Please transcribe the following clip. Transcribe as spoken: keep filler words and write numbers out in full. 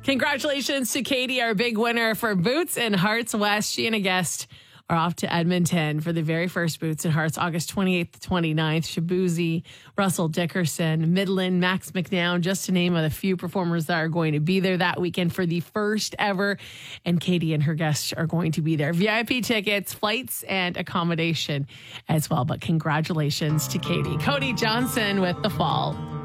Congratulations to Katie, our big winner for Boots and Hearts West. She and a guest are off to Edmonton for the very first Boots and Hearts, August twenty-eighth to twenty-ninth. Shabuzi, Russell Dickerson, Midland, Max McNown, just to name a few performers that are going to be there that weekend for the first ever. And Katie and her guests are going to be there. V I P tickets, flights, and accommodation as well. But congratulations to Katie. Cody Johnson with The Fall.